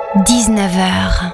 19h.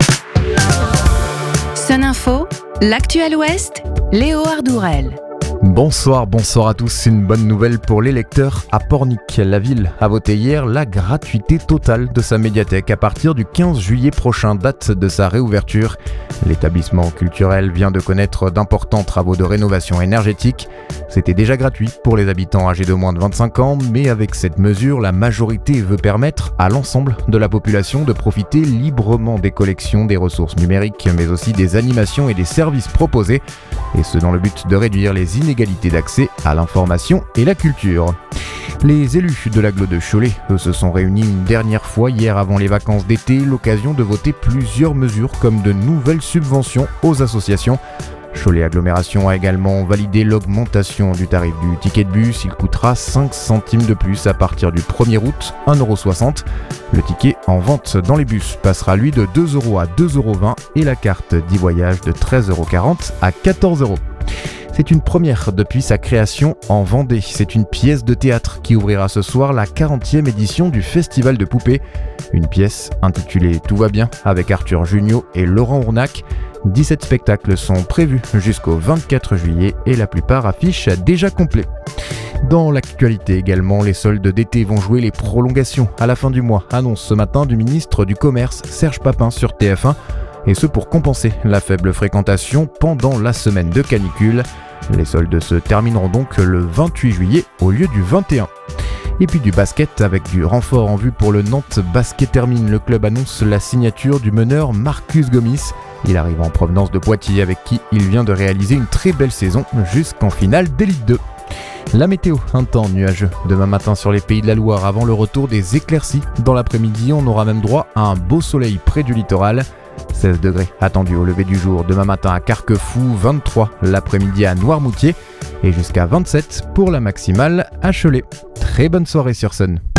Sun Info, l'actuel Ouest, Léo Ardourel. Bonsoir à tous. Une bonne nouvelle pour les lecteurs à Pornic. La ville a voté hier la gratuité totale de sa médiathèque à partir du 15 juillet prochain, date de sa réouverture. L'établissement culturel vient de connaître d'importants travaux de rénovation énergétique. C'était déjà gratuit pour les habitants âgés de moins de 25 ans, mais avec cette mesure, la majorité veut permettre à l'ensemble de la population de profiter librement des collections, des ressources numériques, mais aussi des animations et des services proposés, et ce dans le but de réduire les inégalités d'accès à l'information et la culture. Les élus de l'agglo de Cholet, eux, se sont réunis une dernière fois hier avant les vacances d'été, l'occasion de voter plusieurs mesures comme de nouvelles subventions aux associations. Cholet Agglomération a également validé l'augmentation du tarif du ticket de bus. Il coûtera 5 centimes de plus à partir du 1er août, 1,60 €. Le ticket en vente dans les bus passera lui de 2 € à 2,20 € et la carte d'e-voyage de 13,40 € à 14 €. C'est une première depuis sa création en Vendée. C'est une pièce de théâtre qui ouvrira ce soir la 40e édition du Festival de Poupées. Une pièce intitulée Tout va bien avec Arthur Jugnot et Laurent Ournac. 17 spectacles sont prévus jusqu'au 24 juillet et la plupart affichent déjà complet. Dans l'actualité également, les soldes d'été vont jouer les prolongations à la fin du mois, annonce ce matin du ministre du Commerce Serge Papin sur TF1, et ce pour compenser la faible fréquentation pendant la semaine de canicule. Les soldes se termineront donc le 28 juillet au lieu du 21. Et puis du basket avec du renfort en vue pour le Nantes Basket Termine. Le club annonce la signature du meneur Marcus Gomis. Il arrive en provenance de Poitiers avec qui il vient de réaliser une très belle saison jusqu'en finale d'Élite 2. La météo, un temps nuageux demain matin sur les Pays de la Loire avant le retour des éclaircies. Dans l'après-midi, on aura même droit à un beau soleil près du littoral. 16 degrés attendus au lever du jour demain matin à Carquefou, 23 l'après-midi à Noirmoutier et jusqu'à 27 pour la maximale à Cholet. Très bonne soirée sur Sun.